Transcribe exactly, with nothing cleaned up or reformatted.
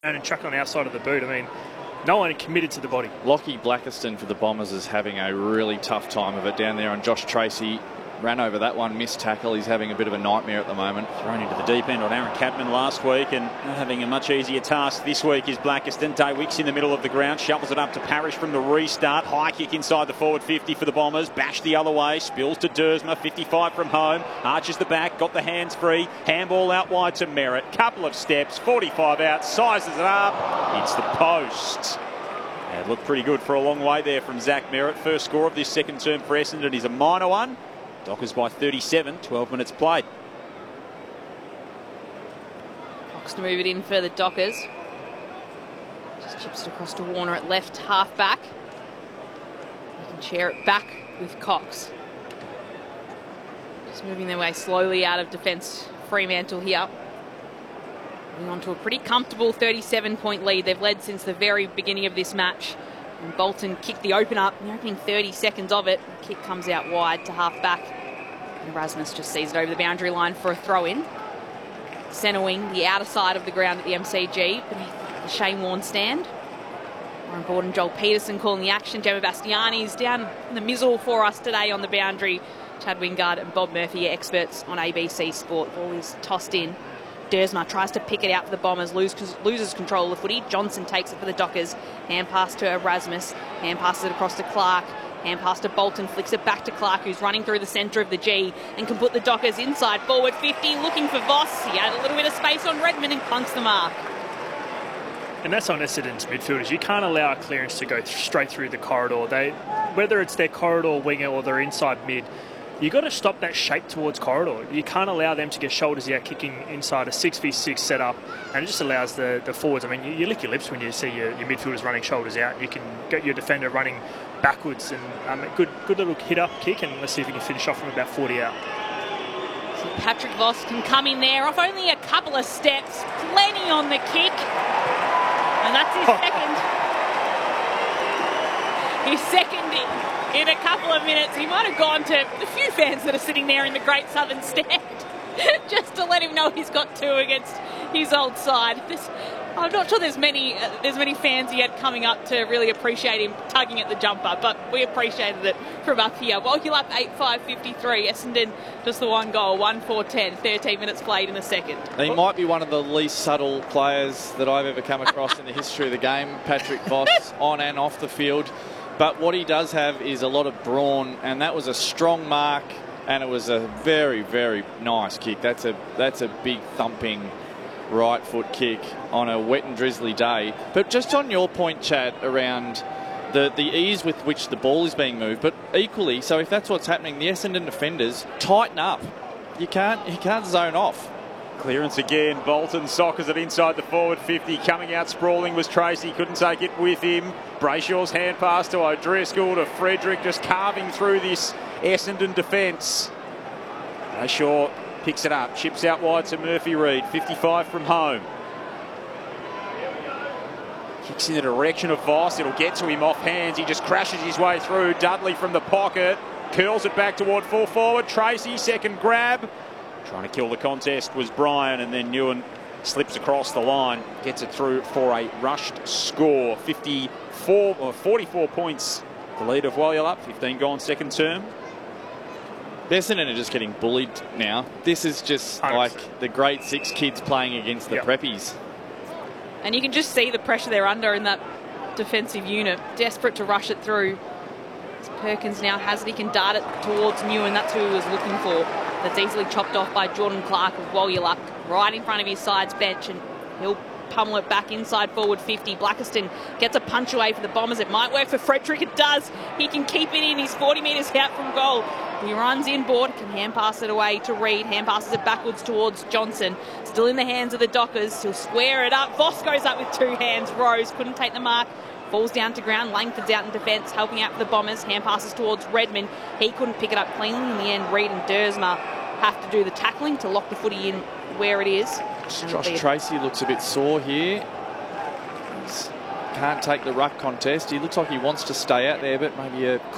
and chuck on the outside of the boot. I mean, no one committed to the body. Lockie Blackiston for the Bombers is having a really tough time of it down there, and Josh Tracy ran over that one, missed tackle. He's having a bit of a nightmare at the moment. Thrown into the deep end on Aaron Catman last week, and having a much easier task this week is Blackiston. Day Wicks in the middle of the ground, shovels it up to Parrish from the restart. High kick inside the forward fifty for the Bombers. Bash the other way, spills to Dersma, fifty-five from home. Arches the back, got the hands free. Handball out wide to Merritt. Couple of steps, forty-five out, sizes it up. Hits the post. It looked pretty good for a long way there from Zach Merritt. First score of this second term for Essendon is a minor one. Dockers by thirty-seven, twelve minutes played. Fox to move it in for the Dockers. Just chips it across to Warner at left half back. They can share it back with Cox. Just moving their way slowly out of defence. Fremantle here. Moving on to a pretty comfortable thirty-seven point lead. They've led since the very beginning of this match. And Bolton kicked the open up in the opening thirty seconds of it. The kick comes out wide to half back. And Erasmus just sees it over the boundary line for a throw in. Centre wing, the outer side of the ground at the M C G, beneath the Shane Warne stand. Warren Gordon, Joel Peterson calling the action. Gemma Bastiani's down in the mizzle for us today on the boundary. Chad Wingard and Bob Murphy are experts on A B C Sport. Ball is tossed in. Dersma tries to pick it out for the Bombers, loses, loses control of the footy. Johnson takes it for the Dockers. Hand pass to Erasmus. Hand passes it across to Clark. Hand pass to Bolton. Flicks it back to Clark, who's running through the centre of the G and can put the Dockers inside. Forward fifty, looking for Voss. He had a little bit of space on Redmond and clunks the mark. And that's on Essendon's midfielders. You can't allow a clearance to go straight through the corridor. They, whether it's their corridor winger or their inside mid, you've got to stop that shape towards corridor. You can't allow them to get shoulders out kicking inside a six v six setup, and it just allows the, the forwards. I mean, you, you lick your lips when you see your, your midfielders running shoulders out. You can get your defender running backwards, and um, a good, good little hit-up kick, and let's see if he can finish off from about forty out. So Patrick Voss can come in there off only a couple of steps. Plenty on the kick. And that's his second. His second in, in a couple of minutes. He might have gone to a few fans that are sitting there in the Great Southern Stand just to let him know he's got two against his old side. This, I'm not sure there's many uh, there's many fans yet coming up to really appreciate him tugging at the jumper, but we appreciated it from up here. Wallkill up eight five fifty-three. Essendon just the one goal, one four ten, thirteen minutes played in the second. He might be one of the least subtle players that I've ever come across in the history of the game, Patrick Voss, on and off the field. But what he does have is a lot of brawn, and that was a strong mark, and it was a very, very nice kick. That's a that's a big thumping right foot kick on a wet and drizzly day. But just on your point, Chad, around the, the ease with which the ball is being moved, but equally, so if that's what's happening, the Essendon defenders tighten up. You can't, you can't zone off. Clearance again. Bolton soccers it inside the forward fifty. Coming out sprawling was Tracy. Couldn't take it with him. Brayshaw's hand pass to O'Driscoll to Frederick, just carving through this Essendon defence. Brayshaw picks it up. Chips out wide to Murphy Reid. fifty-five from home. Kicks in the direction of Voss. It'll get to him off hands. He just crashes his way through. Dudley from the pocket. Curls it back toward full forward. Tracy, second grab. Trying to kill the contest was Bryan, and then Newen slips across the line, gets it through for a rushed score. fifty-four or forty-four points, the lead of Wallyalup, fifteen gone second term. Essendon are just getting bullied now. This is just one hundred percent like the grade six kids playing against the yep. preppies. And you can just see the pressure they're under in that defensive unit, desperate to rush it through. As Perkins now has it, he can dart it towards Newen. That's who he was looking for. That's easily chopped off by Jordan Clark of Wallyalup, right in front of his sides bench, and he'll pummel it back inside forward fifty. Blackiston gets a punch away for the Bombers. It might work for Frederick. It does. He can keep it in. He's forty metres out from goal. He runs inboard, can hand pass it away to Reid. Hand passes it backwards towards Johnson. Still in the hands of the Dockers. He'll square it up. Voss goes up with two hands. Rose couldn't take the mark. Falls down to ground. Langford's out in defence, helping out for the Bombers. Hand passes towards Redmond. He couldn't pick it up cleanly. In the end, Reid and Dersma have to do the tackling to lock the footy in where it is. Josh Tracy looks a bit sore here. He can't take the ruck contest. He looks like he wants to stay out there, but maybe a